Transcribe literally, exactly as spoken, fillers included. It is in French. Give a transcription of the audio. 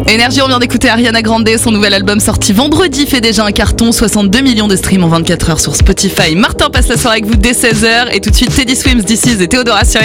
Énergie, on vient d'écouter Ariana Grande, son nouvel album sorti vendredi fait déjà un carton, soixante-deux millions de streams en vingt-quatre heures sur Spotify. Martin passe la soirée avec vous dès seize heures et tout de suite Teddy Swims, This Is et Théodora sur